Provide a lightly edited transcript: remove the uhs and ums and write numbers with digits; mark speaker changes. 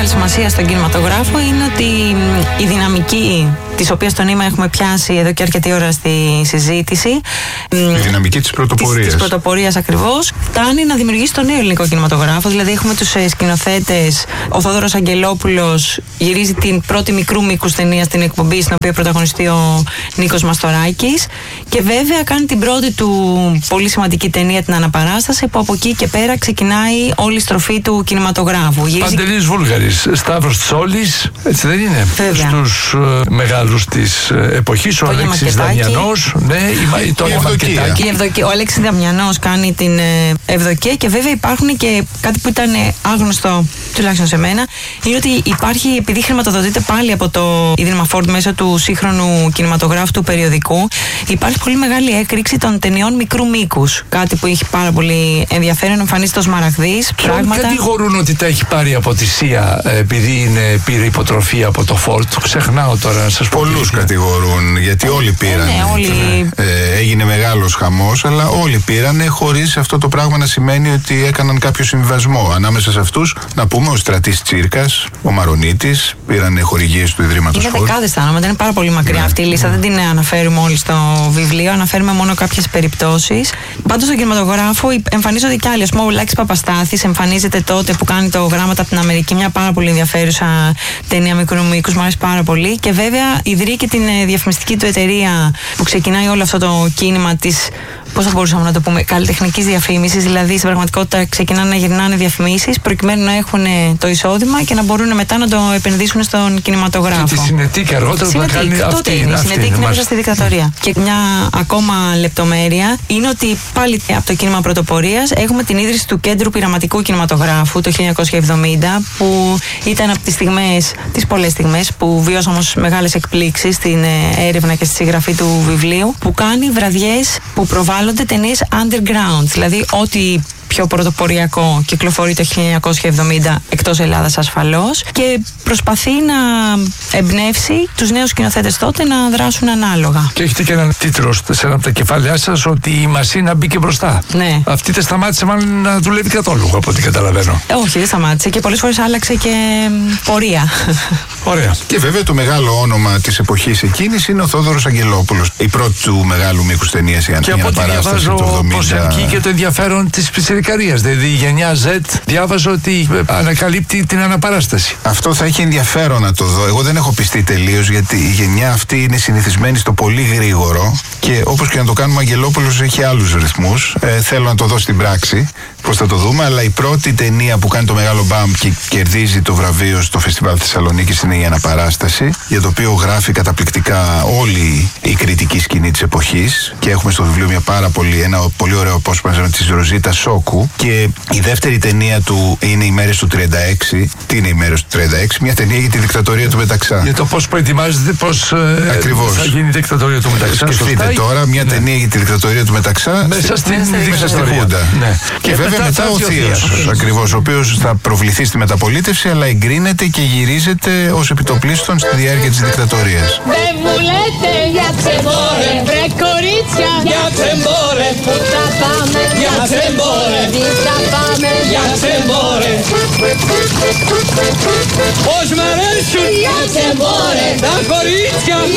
Speaker 1: μεγάλη σημασία στον κινηματογράφο είναι ότι η δυναμική της οποίας το νήμα έχουμε πιάσει εδώ και αρκετή ώρα στη συζήτηση.
Speaker 2: Η δυναμική της πρωτοπορίας.
Speaker 1: Της πρωτοπορίας ακριβώς. Φτάνει να δημιουργήσει τον νέο ελληνικό κινηματογράφο. Δηλαδή έχουμε τους σκηνοθέτες. Ο Θόδωρος Αγγελόπουλος γυρίζει την πρώτη μικρού μήκους ταινία στην εκπομπή, στην οποία πρωταγωνιστεί ο Νίκος Μαστοράκης. Και βέβαια κάνει την πρώτη του πολύ σημαντική ταινία, την Αναπαράσταση, που από εκεί και πέρα ξεκινάει όλη η στροφή του κινηματογράφου.
Speaker 3: Παντελής Βούλγαρης, Σταύρος Τσόλης, έτσι δεν είναι?
Speaker 1: Βέβαια.
Speaker 3: Στους μεγάλους της εποχής, ο Αλέξης Δαμιανός, ναι, η Τόνια Μαρκετάκη.
Speaker 1: Ο Αλέξης Δαμιανός κάνει την Ευδοκία, και βέβαια υπάρχουν και κάτι που ήταν άγνωστο, τουλάχιστον σε μένα, είναι ότι υπάρχει, επειδή χρηματοδοτείται πάλι από το Ίδρυμα Φόρντ μέσω του σύγχρονου κινηματογράφου του περιοδικού, υπάρχει πολύ μεγάλη έκρηξη των ταινιών μικρού μήκους. Κάτι που έχει πάρα πολύ ενδιαφέρον, εμφανίζεται ως Μαραγδής.
Speaker 3: Ποιον κατηγορούν ότι τα έχει πάρει από τη ΣΥΑ επειδή πήρε υποτροφία από το Φόρντ? Ξεχνάω τώρα να σας πω.
Speaker 2: Πολλούς κατηγορούν, γιατί όλοι πήραν. Έγινε μεγάλος χαμός, αλλά όλοι πήραν, χωρίς αυτό το πράγμα να σημαίνει ότι έκαναν κάποιο συμβιβασμό. Ανάμεσα σε αυτούς, να πούμε, ο Στρατής Τσίρκας, ο Μαρονίτης, πήραν χορηγίες του Ιδρύματος Φόρντ.
Speaker 1: Είναι δεκάδες τα ονόματα, είναι πάρα πολύ μακριά αυτή η λίστα. Δεν την αναφέρουμε όλοι στο βιβλίο, αναφέρουμε μόνο κάποιες περιπτώσεις. Πάντως στον κινηματογράφο εμφανίζονται κι άλλοι. Ο Λάκης Παπαστάθης εμφανίζεται τότε που κάνει το Γράμματα από την Αμερική, μια πάρα πολύ ενδιαφέρουσα ταινία μικρού μήκους, μου αρέσει πάρα πολύ. Και βέβαια ιδρύει και την διαφημιστική του εταιρεία που ξεκινάει όλο αυτό το κίνημα της, πώς θα μπορούσαμε να το πούμε, καλλιτεχνικής διαφήμισης. Δηλαδή στην πραγματικότητα ξεκινάνε να γυρνάνε διαφημίσεις προκειμένου να έχουν το εισόδημα και να μπορούν μετά να το επενδύσουν στον κινηματογράφο.
Speaker 3: Και τη Συνετή και αργότερα που θα κάνει αυτή.
Speaker 1: Η Συνετή μέσα στη δικτατορία. Και μια ακόμα λεπτομέρεια είναι ότι πάλι από το κίνημα πρωτοπορίας έχουμε την ίδρυση του Κέντρου Πειραματικού Κινηματογράφου το 1970, που ήταν από τις πολλές στιγμές που βιώσαμε μεγάλες εκπλήξεις στην έρευνα και στη συγγραφή του βιβλίου, που κάνει βραδιές που προβάλλονται ταινίες underground, δηλαδή ό,τι πιο πρωτοποριακό κυκλοφορεί το 1970 εκτός Ελλάδας ασφαλώς, και προσπαθεί να εμπνεύσει τους νέους σκηνοθέτες τότε να δράσουν ανάλογα.
Speaker 3: Και έχετε και έναν τίτλο σε ένα από τα κεφάλαιά σας, ότι η Μασίνα μπήκε μπροστά.
Speaker 1: Ναι.
Speaker 3: Αυτή δεν σταμάτησε μάλλον να δουλεύει καθόλου, από ό,τι καταλαβαίνω.
Speaker 1: Όχι, δεν σταμάτησε, και πολλές φορές άλλαξε και πορεία.
Speaker 3: Ωραία.
Speaker 2: Και βέβαια το μεγάλο όνομα της εποχής εκείνης είναι ο Θόδωρος Αγγελόπουλος. Η πρώτη του μεγάλου μήκους ταινία, η Αναπαράσταση.
Speaker 3: Και από ό,τι διαβάζω, προσελκύει και το ενδιαφέρον της πιτσιρικαρίας. Δηλαδή η γενιά Z, διάβαζα ότι ανακαλύπτει την Αναπαράσταση.
Speaker 2: Αυτό θα έχει ενδιαφέρον να το δω. Εγώ δεν έχω πιστεί τελείως, γιατί η γενιά αυτή είναι συνηθισμένη στο πολύ γρήγορο, και όπως και να το κάνουμε, ο Αγγελόπουλος έχει άλλους ρυθμούς. Θέλω να το δω στην πράξη πώς θα το δούμε, αλλά η πρώτη ταινία που κάνει το μεγάλο μπαμ και κερδίζει το βραβείο στο Φεστιβάλ Θεσσαλονίκης είναι η Αναπαράσταση, για το οποίο γράφει καταπληκτικά όλη η κριτική σκηνή της εποχής, και έχουμε στο βιβλίο ένα πολύ ωραίο απόσπασμα της Ροζίτα Σόκου. Και η δεύτερη ταινία του είναι οι μέρες του 36. Τι είναι οι μέρες του 36? Μια ταινία για τη δικτατορία του Μεταξά.
Speaker 3: Για το πώς προετοιμάζεται, πώς θα γίνει η δικτατορία του Μεταξά.
Speaker 2: Σκεφτείτε τώρα μια ταινία για τη δικτατορία του Μεταξά
Speaker 3: μέσα στη
Speaker 2: Χούντα. Ναι. Και βέβαια μετά ο θείος, ακριβώς, ο οποίος θα προβληθεί στη μεταπολίτευση, αλλά εγκρίνεται και γυρίζεται ως επιτοπλίστων στη διάρκεια της δικτατορίας.
Speaker 4: Δεν μου λέτε για τσεμπόρε, βρε κορίτσια, για τσεμπόρε, πού θα πάμε, για τσεμπόρε, τι θα πάμε, για τσεμπόρε. Πώς μ' αρέσουν, για τσεμπόρε, τα κορίτσια.